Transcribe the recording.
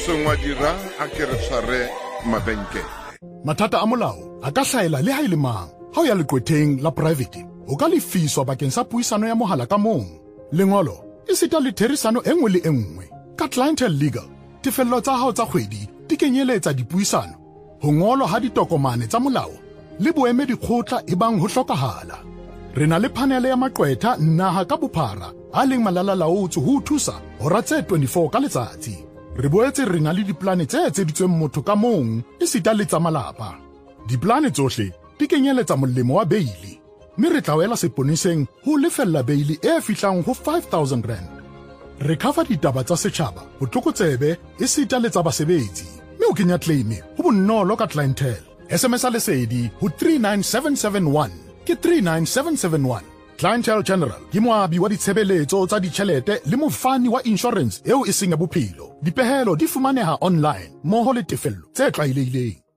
seng wa dira a ke re tshware mabenkele. Mathata a molao a ka hlaela le ha e le mang ha o ya leqwetheng la private o ka lefiswa bakeng sa puisano ya mohala ka mong. Lengolo e sita le therisano e nngwe le e nngwe. Ka Clientele Legal tefello tsa hao tsa kgwedi di kenyeletsa dipuisano, ho ngolwa ha ditokomane tsa molao le boemedi kgotla ebang ho hlokahala. Re na le panele ya maqwetha naha ka bophara a leng malalalaotswe ho thusa hora tse 24 ka letsatsi. Re boetse re na le diplane tse etseditsweng motho ka mong e sita le tsa malapa. Diplane tsohle di kenyeletsa molemo wa beili, mme re tla wela seponeseng ho lefella beili e fihlang ho 5,000 rand. Re cover ditaba tsa setjhaba, botlokotsebe e sita le tsa basebetsi, mme o kenya claim ho bonolo ka Clientele. SMS lesedi ho 39771 ke 39771. Clientele General ke moabi wa ditshebeletso tsa ditjhelete le mofani wa insurance eo e seng ya bophelo. Dipehelo di fumaneha online moho le tefello tse tlwaelehileng.